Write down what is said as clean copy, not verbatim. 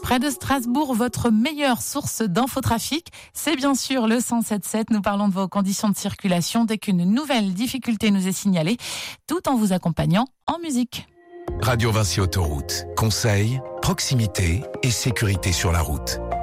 Près de Strasbourg, votre meilleure source d'infotrafic, c'est bien sûr le 107.7. Nous parlons de vos conditions de circulation dès qu'une nouvelle difficulté nous est signalée, tout en vous accompagnant en musique. Radio Vinci Autoroute. Conseils, proximité et sécurité sur la route.